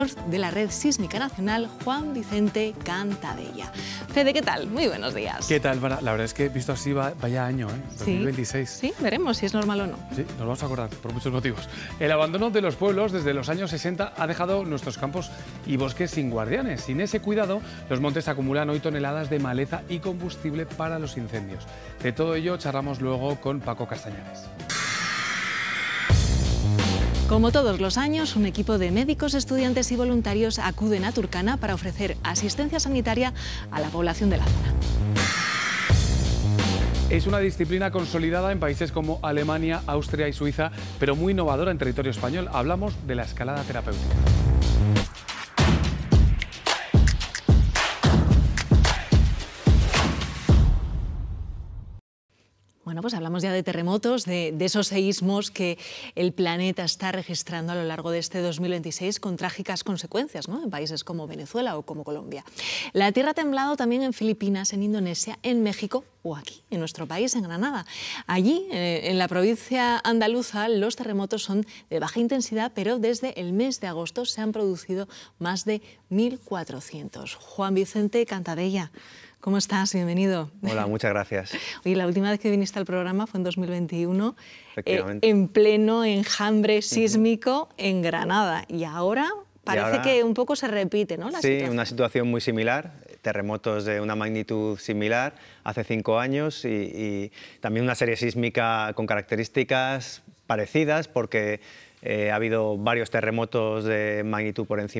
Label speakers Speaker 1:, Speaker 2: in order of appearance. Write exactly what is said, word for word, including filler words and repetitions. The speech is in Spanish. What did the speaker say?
Speaker 1: de la Red Sísmica Nacional, Juan Vicente Cantadella. Fede, ¿qué tal? Muy buenos días.
Speaker 2: ¿Qué tal? La verdad es que visto así, va, vaya año, ¿eh? dos mil veintiséis.
Speaker 1: Sí, sí, veremos si es normal o no.
Speaker 2: Sí, nos vamos a acordar por muchos motivos. El abandono de los pueblos desde los años sesenta ha dejado nuestros campos y bosques sin guardianes. Sin ese cuidado, los montes acumulan hoy toneladas de maleza y combustible para los incendios. De todo ello charlamos luego con Paco Castañares.
Speaker 1: Como todos los años, un equipo de médicos, estudiantes y voluntarios acuden a Turkana para ofrecer asistencia sanitaria a la población de la zona.
Speaker 2: Es una disciplina consolidada en países como Alemania, Austria y Suiza, pero muy innovadora en territorio español. Hablamos de la escalada terapéutica.
Speaker 1: Bueno, pues hablamos ya de terremotos, de, de esos seísmos que el planeta está registrando a lo largo de este dos mil veintiséis con trágicas consecuencias, ¿no?, en países como Venezuela o como Colombia. La tierra ha temblado también en Filipinas, en Indonesia, en México o aquí, en nuestro país, en Granada. Allí, eh, en la provincia andaluza, los terremotos son de baja intensidad, pero desde el mes de agosto se han producido más de mil cuatrocientos. Juan Vicente Cantadella, ¿cómo estás? Bienvenido.
Speaker 3: Hola, muchas gracias.
Speaker 1: Oye, la última vez que viniste al programa fue en dos mil veintiuno,
Speaker 3: Efectivamente.
Speaker 1: eh, en pleno enjambre sísmico uh-huh. en Granada. Y ahora parece y ahora, que un poco se repite, ¿no? La
Speaker 3: sí,
Speaker 1: situación.
Speaker 3: Una situación muy similar, terremotos de una magnitud similar hace cinco años y, y también una serie sísmica con características parecidas porque eh, ha habido varios terremotos de magnitud por encima